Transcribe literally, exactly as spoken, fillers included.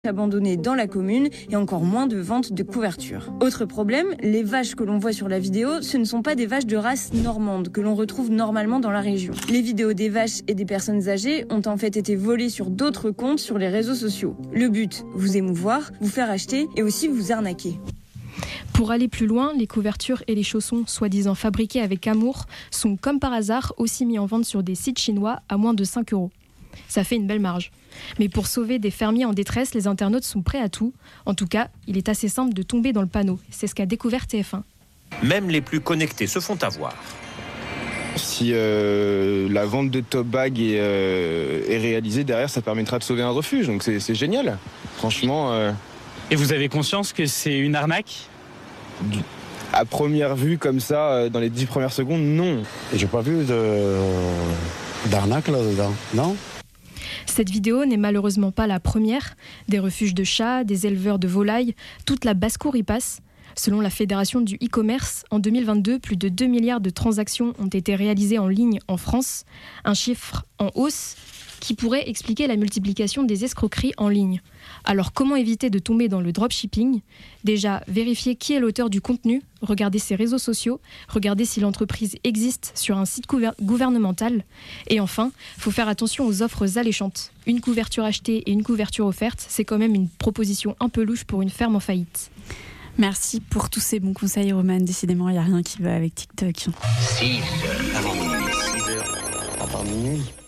abandonnées dans la commune et encore moins de ventes de couvertures. Autre problème, les vaches que l'on voit sur la vidéo, ce ne sont pas des vaches de race normande que l'on retrouve normalement dans la région. Les vidéos des vaches et des personnes âgées ont en fait été volées sur d'autres comptes sur les réseaux sociaux. Le but, vous émouvoir, vous faire acheter et aussi vous arnaquer. Pour aller plus loin, les couvertures et les chaussons, soi-disant fabriqués avec amour, sont comme par hasard aussi mis en vente sur des sites chinois à moins de cinq euros. Ça fait une belle marge. Mais pour sauver des fermiers en détresse, les internautes sont prêts à tout. En tout cas, il est assez simple de tomber dans le panneau. C'est ce qu'a découvert T F un. Même les plus connectés se font avoir. Si euh, la vente de top bag est, euh, est réalisée, derrière, ça permettra de sauver un refuge. Donc c'est, c'est génial. Franchement... Euh... Et vous avez conscience que c'est une arnaque ? À première vue, comme ça, dans les dix premières secondes, non. Et j'ai pas vu de... d'arnaque là-dedans, non ? Cette vidéo n'est malheureusement pas la première. Des refuges de chats, des éleveurs de volailles, toute la basse-cour y passe. Selon la Fédération du e-commerce, en deux mille vingt-deux, plus de deux milliards de transactions ont été réalisées en ligne en France. Un chiffre en hausse qui pourrait expliquer la multiplication des escroqueries en ligne. Alors comment éviter de tomber dans le dropshipping ? Déjà, vérifier qui est l'auteur du contenu, regarder ses réseaux sociaux, regarder si l'entreprise existe sur un site gouver- gouvernemental. Et enfin, il faut faire attention aux offres alléchantes. Une couverture achetée et une couverture offerte, c'est quand même une proposition un peu louche pour une ferme en faillite. Merci pour tous ces bons conseils, Romane. Décidément, il n'y a rien qui va avec TikTok. six heures avant minuit. six heures avant minuit.